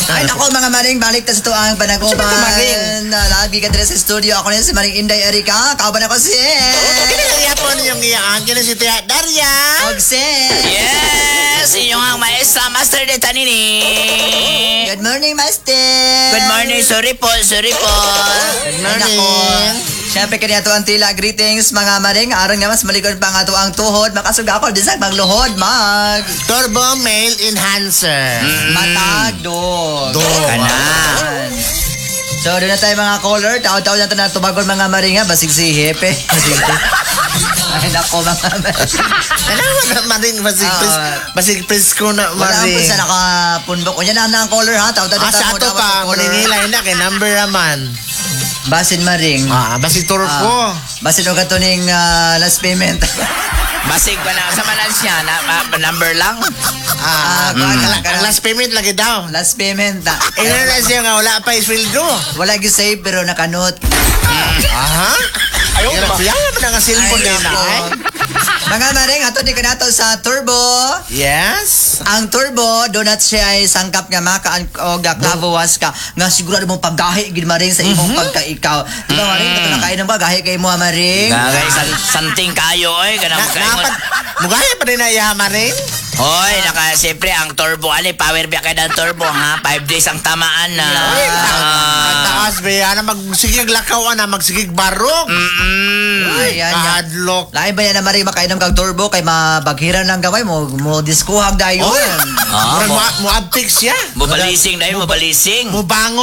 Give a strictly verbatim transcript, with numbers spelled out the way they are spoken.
Ay nako mga maring, balik ta sa ito ang panaguban. Maring? Lagi ka dito sa studio. Ako na si Maring Inday Erika. Kauban ako si... Kaya po ninyong iyaan. Kaya si Tia Daria. Og si... Yes! Inyong ang maestra, Master de Tanini. Good morning, Master. Good morning, sorry po, sorry po. Good Ay nako. morning. Siyempre kanya to ang tila. Greetings mga maring. Aron nga mas malikod pa nga to ang tuhod. Makasuga ako. Disag magluhod. Mag... Turbo Male Enhancer. Matag do. Do. Kana. So, doon na tayo mga caller. Tao-tao na ito na tumagon mga maringa. Basig si Hepe. Basig si... Ay, nako mga maring. Ano na maring basig pres Ah. basig presko na Wala ang maring. sa nakapunbok. O yan na ang caller ha. Tao-tao Ah, sa ato pa, maningilay na kay number naman. Basin maring. Ah, basig turpo. Ah, basin o gato ning ah, last payment. Basig ba na sa malans niya? Na, ma- number lang? Ah, Ah, mm. kala- kala- Ang last payment lagi daw. Last payment. Ah. Ina na siya nga wala pa isweldo. Wala yung save pero nakanot. Aha. Ayaw ba? Ayaw ba na nga cellphone Ay, din na nako. eh? Mga maring, ato di ka nato sa turbo. Yes. Ang turbo, donut siya ay sangkap nga maka o gaklavawas ka. Nga sigurado mong paggahi gid maring sa imong pagkaikaw. Di ba maring, kato nakain ng bagahi kay mo maring? Gagay, san, santing kayo, oy. Na, Ganang kaingon. napat, mugaya pa rin na iya maring. Hoy, naka, siyempre, ang turbo, ano, power back ka ng turbo, ha? Five days ang tamaan na. Ay, Ah. taas ba yan? Magsigig lakaw na, magsigig barok. Mm-mm. Ay, yan, yan. Kahadlok. Lain ba yan na maring makainom kag turbo kay mabaghiran lang gamay mo mo diskuhag dayon. Oh, Ah, murag mo- mo, mo abtik siya. Mubalising dahil, mubalising. Mubango